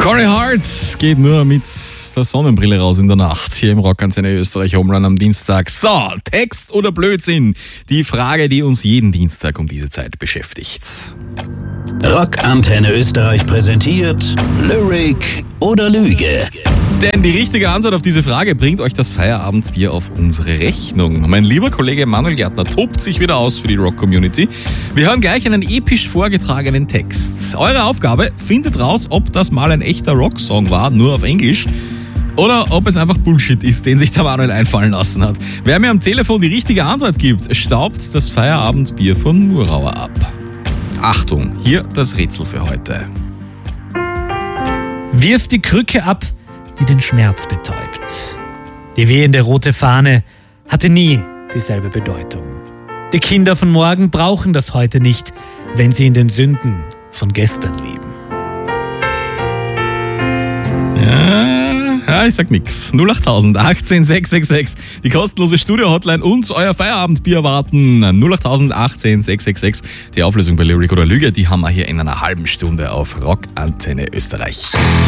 Corey Hart geht nur mit der Sonnenbrille raus in der Nacht. Hier im Rockantenne Österreich Homeland am Dienstag. So, Text oder Blödsinn? Die Frage, die uns jeden Dienstag um diese Zeit beschäftigt. Rockantenne Österreich präsentiert Lyric oder Lüge. Denn die richtige Antwort auf diese Frage bringt euch das Feierabendbier auf unsere Rechnung. Mein lieber Kollege Manuel Gärtner tobt sich wieder aus für die Rock-Community. Wir hören gleich einen episch vorgetragenen Text. Eure Aufgabe, findet raus, ob das mal ein echter Rocksong war, nur auf Englisch, oder ob es einfach Bullshit ist, den sich der Manuel einfallen lassen hat. Wer mir am Telefon die richtige Antwort gibt, staubt das Feierabendbier von Murauer ab. Achtung, hier das Rätsel für heute. Wirf die Krücke ab, die den Schmerz betäubt. Die wehende rote Fahne hatte nie dieselbe Bedeutung. Die Kinder von morgen brauchen das heute nicht, wenn sie in den Sünden von gestern leben. Ja, ich sag nix. 08000 18 666. Die kostenlose Studio-Hotline und euer Feierabendbier warten. 08000 18 666. Die Auflösung bei Lyric oder Lüge, die haben wir hier in einer halben Stunde auf Rockantenne Österreich.